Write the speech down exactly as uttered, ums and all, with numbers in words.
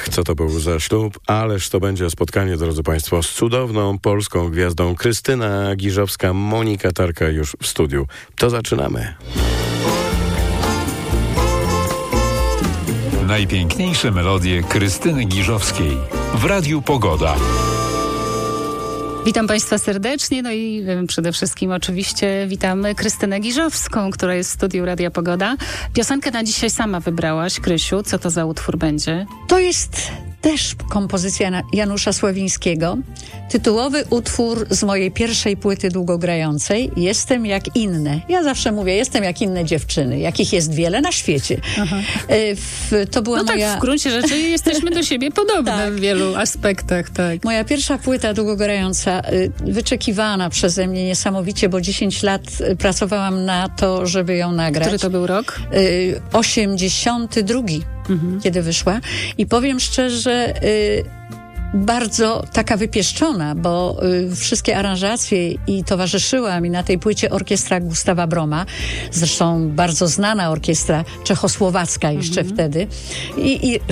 Ach, co to był za ślub, ależ to będzie spotkanie, drodzy Państwo, z cudowną polską gwiazdą. Krystyna Giżowska, Monika Tarka już w studiu. To zaczynamy. Najpiękniejsze melodie Krystyny Giżowskiej w Radiu Pogoda. Witam Państwa serdecznie, no i przede wszystkim oczywiście witamy Krystynę Giżowską, która jest w studiu Radia Pogoda. Piosenkę na dzisiaj sama wybrałaś, Krysiu. Co to za utwór będzie? To jest też kompozycja Janusza Sławińskiego. Tytułowy utwór z mojej pierwszej płyty długogrającej. Jestem jak inne. Ja zawsze mówię, jestem jak inne dziewczyny, jakich jest wiele na świecie. W, to była no moja... tak, w gruncie rzeczy jesteśmy do siebie podobne tak. w wielu aspektach. Tak. Moja pierwsza płyta długogrająca, wyczekiwana przeze mnie niesamowicie, bo dziesięć lat pracowałam na to, żeby ją nagrać. Który to był rok? osiemdziesiąty drugi, mhm. kiedy wyszła. I powiem szczerze, y, bardzo taka wypieszczona, bo y, wszystkie aranżacje i towarzyszyła mi na tej płycie orkiestra Gustawa Broma, zresztą bardzo znana orkiestra czechosłowacka jeszcze mhm. wtedy. I, i